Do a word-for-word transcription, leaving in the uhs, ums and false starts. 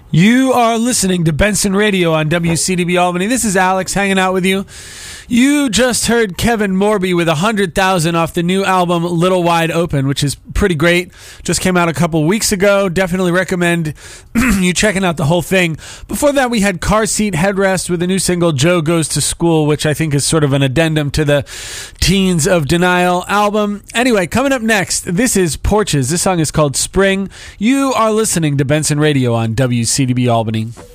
You are listening to Benson Radio on W C D B Albany. This is Alex hanging out with you. You just heard Kevin Morby with one hundred thousand off the new album Little Wide Open, which is pretty great. Just came out a couple weeks ago. Definitely recommend you checking out the whole thing. Before that, we had Car Seat Headrest with the new single Joe Goes to School, which I think is sort of an addendum to the Teens of Denial album. Anyway, coming up next, this is Porches. This song is called Spring. You are listening to Benson Radio on W C D B Albany.